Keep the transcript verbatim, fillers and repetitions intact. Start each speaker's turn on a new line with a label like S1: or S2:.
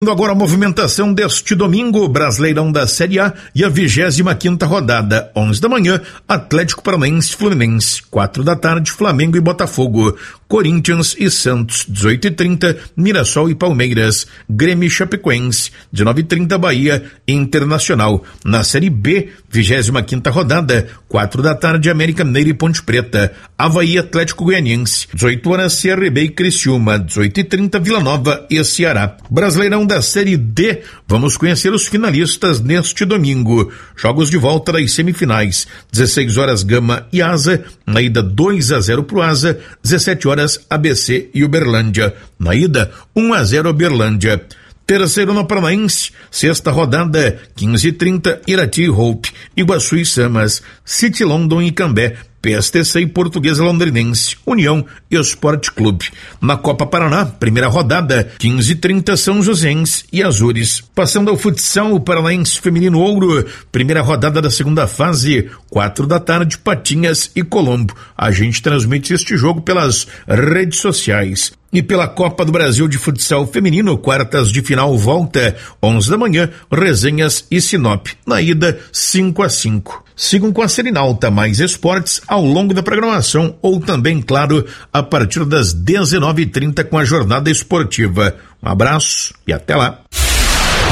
S1: Agora a movimentação deste domingo, Brasileirão da Série A e a vigésima quinta rodada, onze da manhã, Atlético Paranaense Fluminense, quatro da tarde, Flamengo e Botafogo, Corinthians e Santos, dezoito e trinta, Mirassol e Palmeiras, Grêmio e Chapecoense, dezenove e trinta, Bahia e Internacional. Na Série B, vigésima quinta rodada, quatro da tarde, América Mineiro e Ponte Preta, Avaí Atlético Goianiense, dezoito horas, C R B e Criciúma, dezoito e trinta, Vila Nova e Ceará. Brasileirão da Série D, vamos conhecer os finalistas neste domingo. Jogos de volta das semifinais, dezesseis horas, Gama e Asa, na ida dois a zero pro Asa, dezessete horas, A B C e Uberlândia, na ida um a zero Uberlândia. Terceiro no Paranaense, sexta rodada, quinze e trinta, Irati e Hope, Iguaçu e Samas, City London e Cambé, P S T C e Portuguesa Londrinense, União e Esporte Clube. Na Copa Paraná, primeira rodada, quinze e trinta, São Joséense e Azures. Passando ao futsal, o Paranaense Feminino Ouro, primeira rodada da segunda fase, quatro da tarde, Patinhas e Colombo. A gente transmite este jogo pelas redes sociais. E pela Copa do Brasil de Futsal Feminino, quartas de final volta, onze da manhã, Resenhas e Sinop. Na ida, cinco a cinco. Sigam com a Serenalta Mais Esportes ao longo da programação ou também, claro, a partir das dezenove e trinta com a jornada esportiva. Um abraço e até lá.